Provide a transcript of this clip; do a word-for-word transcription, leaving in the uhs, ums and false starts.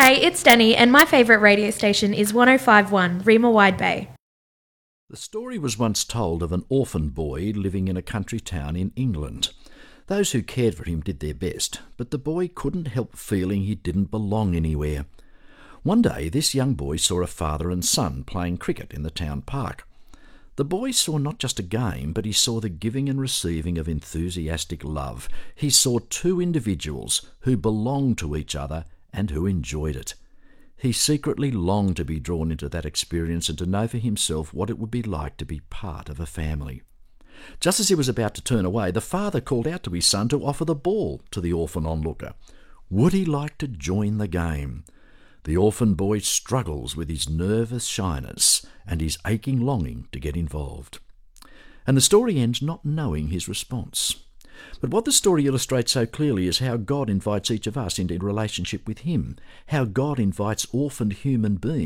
G'day, it's Danny, and my favourite radio station is one oh five point one, Rima Wide Bay. The story was once told of an orphan boy living in a country town in England. Those who cared for him did their best, but the boy couldn't help feeling he didn't belong anywhere. One day, this young boy saw a father and son playing cricket in the town park. The boy saw not just a game, but he saw the giving and receiving of enthusiastic love. He saw two individuals who belonged to each other and who enjoyed it. He secretly longed to be drawn into that experience and to know for himself what it would be like to be part of a family. Just as he was about to turn away, the father called out to his son to offer the ball to the orphan onlooker. Would he like to join the game? The orphan boy struggles with his nervous shyness and his aching longing to get involved. And the story ends not knowing his response. But what the story illustrates so clearly is how God invites each of us into relationship with him, how God invites orphaned human beings